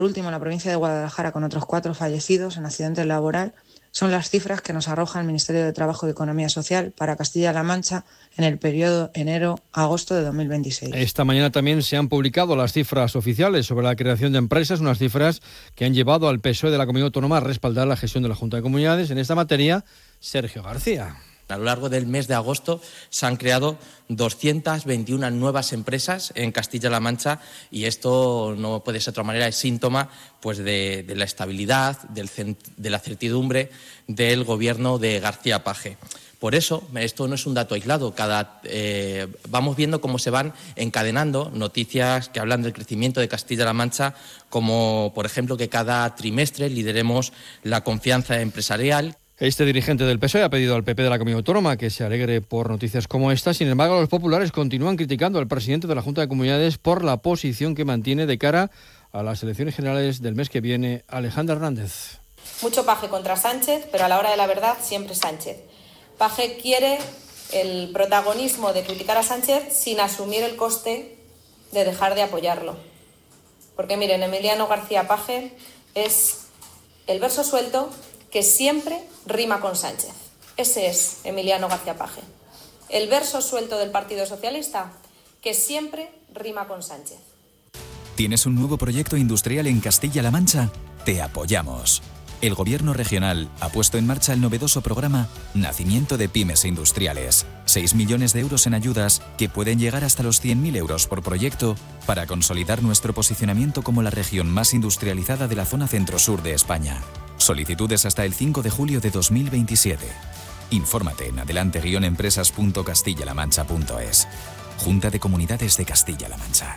Por último, en la provincia de Guadalajara, con otros 4 fallecidos en accidente laboral, son las cifras que nos arroja el Ministerio de Trabajo y Economía Social para Castilla-La Mancha en el periodo enero-agosto de 2026. Esta mañana también se han publicado las cifras oficiales sobre la creación de empresas, unas cifras que han llevado al PSOE de la Comunidad Autónoma a respaldar la gestión de la Junta de Comunidades. En esta materia, Sergio García. A lo largo del mes de agosto se han creado 221 nuevas empresas en Castilla-La Mancha y esto no puede ser de otra manera, es síntoma pues, de la estabilidad, de la certidumbre del gobierno de García Paje. Por eso, esto no es un dato aislado, vamos viendo cómo se van encadenando noticias que hablan del crecimiento de Castilla-La Mancha, como por ejemplo que cada trimestre lideremos la confianza empresarial. Este dirigente del PSOE ha pedido al PP de la Comunidad Autónoma que se alegre por noticias como esta. Sin embargo, los populares continúan criticando al presidente de la Junta de Comunidades por la posición que mantiene de cara a las elecciones generales del mes que viene. Alejandra Hernández. Mucho Paje contra Sánchez, pero a la hora de la verdad siempre Sánchez. Paje quiere el protagonismo de criticar a Sánchez sin asumir el coste de dejar de apoyarlo. Porque miren, Emiliano García Paje es el verso suelto que siempre rima con Sánchez. Ese es Emiliano García Paje. El verso suelto del Partido Socialista que siempre rima con Sánchez. ¿Tienes un nuevo proyecto industrial en Castilla-La Mancha? Te apoyamos. El Gobierno regional ha puesto en marcha el novedoso programa Nacimiento de Pymes Industriales. 6 millones de euros en ayudas que pueden llegar hasta los 100.000 euros por proyecto para consolidar nuestro posicionamiento como la región más industrializada de la zona centro-sur de España. Solicitudes hasta el 5 de julio de 2027. Infórmate en adelante-empresas.castilla-la-mancha.es. Junta de Comunidades de Castilla-La Mancha.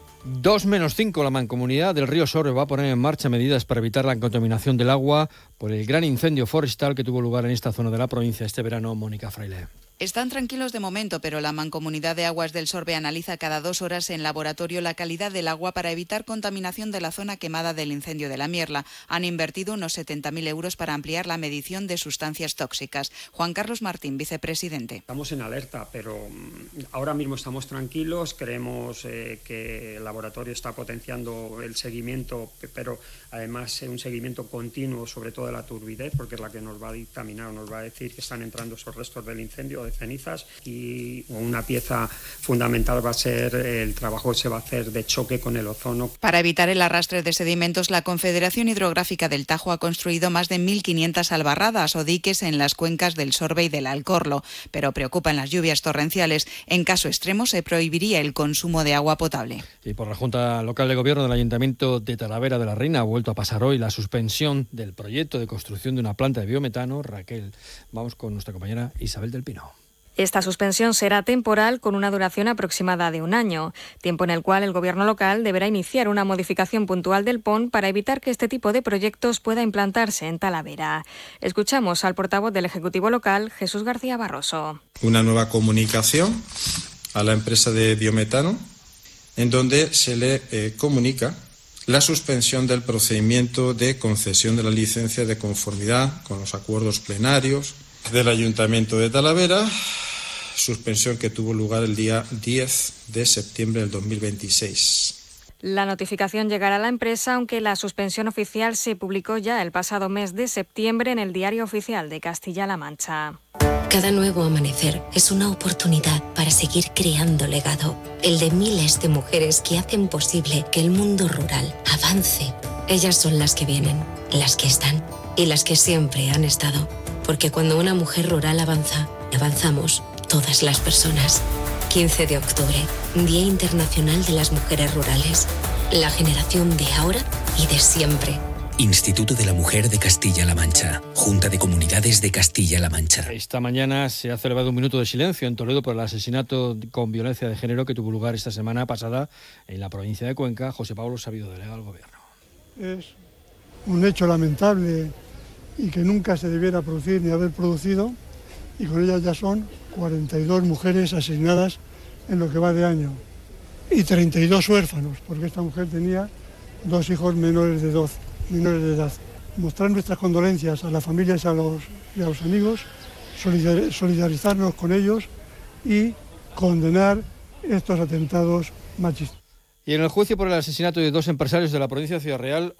2-5, la Mancomunidad del Río Sorbe va a poner en marcha medidas para evitar la contaminación del agua por el gran incendio forestal que tuvo lugar en esta zona de la provincia este verano. Mónica Fraile. Están tranquilos de momento, pero la Mancomunidad de Aguas del Sorbe analiza cada 2 horas en laboratorio la calidad del agua para evitar contaminación de la zona quemada del incendio de la Mierla. Han invertido unos 70.000 euros para ampliar la medición de sustancias tóxicas. Juan Carlos Martín, vicepresidente. Estamos en alerta, pero ahora mismo estamos tranquilos. Creemos que el laboratorio está potenciando el seguimiento, pero además un seguimiento continuo, sobre todo de la turbidez, porque es la que nos va a dictaminar, nos va a decir que están entrando esos restos del incendio de cenizas, y una pieza fundamental va a ser el trabajo que se va a hacer de choque con el ozono. Para evitar el arrastre de sedimentos, la Confederación Hidrográfica del Tajo ha construido más de 1.500 albarradas o diques en las cuencas del Sorbe y del Alcorlo, pero preocupan las lluvias torrenciales. En caso extremo se prohibiría el consumo de agua potable. Y por la Junta Local de Gobierno del Ayuntamiento de Talavera de la Reina ha vuelto a pasar hoy la suspensión del proyecto de construcción de una planta de biometano. Raquel, vamos con nuestra compañera Isabel del Pino. Esta suspensión será temporal con una duración aproximada de 1 año, tiempo en el cual el Gobierno local deberá iniciar una modificación puntual del PON para evitar que este tipo de proyectos pueda implantarse en Talavera. Escuchamos al portavoz del Ejecutivo local, Jesús García Barroso. Una nueva comunicación a la empresa de biometano en donde se le comunica la suspensión del procedimiento de concesión de la licencia de conformidad con los acuerdos plenarios del Ayuntamiento de Talavera, suspensión que tuvo lugar el día 10 de septiembre del 2026. La notificación llegará a la empresa, aunque la suspensión oficial se publicó ya el pasado mes de septiembre en el Diario Oficial de Castilla-La Mancha. Cada nuevo amanecer es una oportunidad para seguir creando legado, el de miles de mujeres que hacen posible que el mundo rural avance. Ellas son las que vienen, las que están y las que siempre han estado. Porque cuando una mujer rural avanza, avanzamos todas las personas. 15 de octubre, Día Internacional de las Mujeres Rurales. La generación de ahora y de siempre. Instituto de la Mujer de Castilla-La Mancha. Junta de Comunidades de Castilla-La Mancha. Esta mañana se ha celebrado un minuto de silencio en Toledo por el asesinato con violencia de género que tuvo lugar esta semana pasada en la provincia de Cuenca. José Pablo Sabido, delegado del Gobierno. Es un hecho lamentable y que nunca se debiera producir ni haber producido, y con ellas ya son 42 mujeres asesinadas en lo que va de año y 32 huérfanos, porque esta mujer tenía 2 hijos menores de edad. Mostrar nuestras condolencias a las familias y a los amigos, solidarizarnos con ellos y condenar estos atentados machistas. Y en el juicio por el asesinato de 2 empresarios de la provincia de Ciudad Real,